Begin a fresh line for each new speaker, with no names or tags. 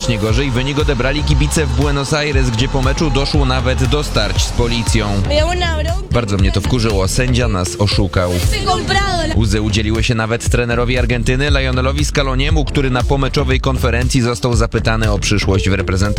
znacznie gorzej. Wynik odebrali kibice w Buenos Aires, gdzie po meczu doszło nawet do starć z policją. Bardzo mnie to wkurzyło, sędzia nas oszukał. Łzy udzieliły się nawet trenerowi Argentyny, Lionelowi Scaloniemu, który na pomeczowej konferencji został zapytany o przyszłość w reprezentacji.